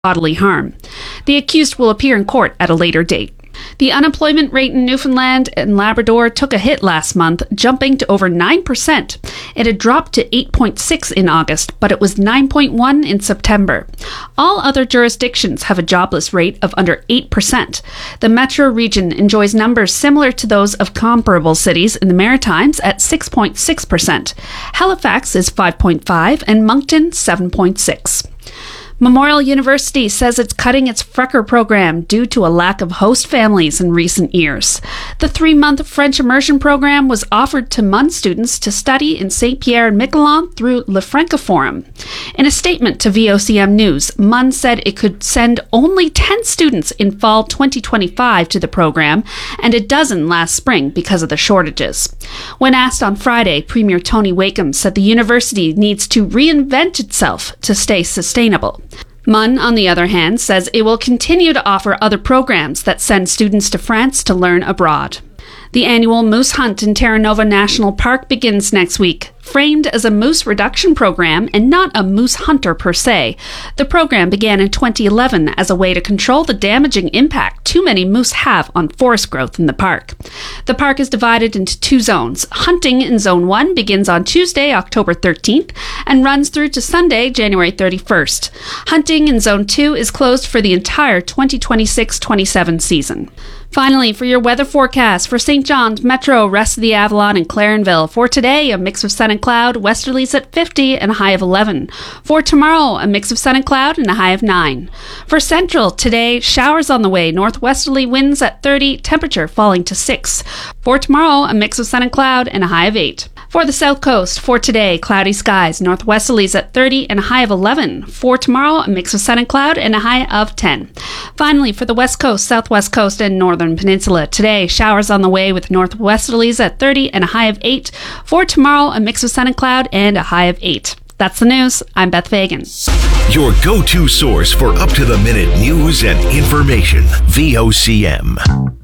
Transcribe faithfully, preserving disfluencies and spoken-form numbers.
bodily harm. The accused will appear in court at a later date. The unemployment rate in Newfoundland and Labrador took a hit last month, jumping to over nine percent. It had dropped to eight point six in August, but it was nine point one in September. All other jurisdictions have a jobless rate of under eight percent. The metro region enjoys numbers similar to those of comparable cities in the Maritimes at six point six percent. Halifax is five point five and Moncton seven point six. Memorial University says it's cutting its Frecker program due to a lack of host families in recent years. The three-month French immersion program was offered to M U N students to study in Saint Pierre and Miquelon through Le Francoforum. In a statement to V O C M News, M U N said it could send only ten students in fall twenty twenty-five to the program and a dozen last spring because of the shortages. When asked on Friday, Premier Tony Wakeham said the university needs to reinvent itself to stay sustainable. M U N, on the other hand, says it will continue to offer other programs that send students to France to learn abroad. The annual moose hunt in Terra Nova National Park begins next week. Framed as a moose reduction program and not a moose hunter per se, the program began in twenty eleven as a way to control the damaging impact too many moose have on forest growth in the park. The park is divided into two zones. Hunting in Zone one begins on Tuesday, October thirteenth, and runs through to Sunday, January thirty-first. Hunting in Zone two is closed for the entire twenty twenty-six twenty-seven season. Finally, for your weather forecast for Saint John's, Metro, rest of the Avalon, and Clarenville. For today, a mix of sun and cloud, westerlies at fifty and a high of eleven. For tomorrow, a mix of sun and cloud and a high of nine. For Central, today, showers on the way, northwesterly winds at thirty, temperature falling to six. For tomorrow, a mix of sun and cloud and a high of eight. For the South Coast, for today, cloudy skies, northwesterlies at thirty and a high of eleven. For tomorrow, a mix of sun and cloud and a high of ten. Finally, for the West Coast, Southwest Coast, and Northern Peninsula, today, showers on the way with northwesterlies at thirty and a high of eight. For tomorrow, a mix of sun and cloud and a high of eight. That's the news. I'm Beth Fagan. Your go-to source for up-to-the-minute news and information. V O C M.